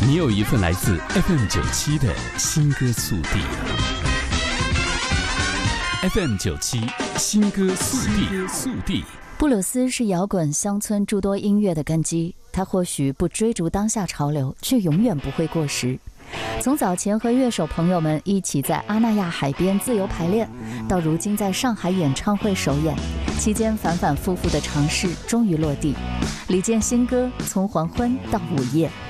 你有一份来自 FM97 的新歌速递。FM97 新歌速递。 布鲁斯是摇滚乡村诸多音乐的根基，它或许不追逐当下潮流，却永远不会过时。从早前和乐手朋友们一起在阿那亚海边自由排练，到如今在上海演唱会首演，期间反复的尝试终于落地。李健新歌从黄昏到午夜。